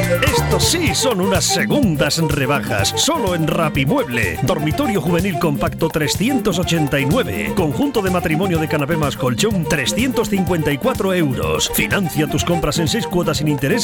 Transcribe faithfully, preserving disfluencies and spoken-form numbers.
Estos sí son unas segundas rebajas. Solo en Rapimueble. Dormitorio juvenil compacto trescientos ochenta y nueve. Conjunto de matrimonio de canapé más colchón trescientos cincuenta y cuatro euros. Financia tus compras en seis cuotas sin interés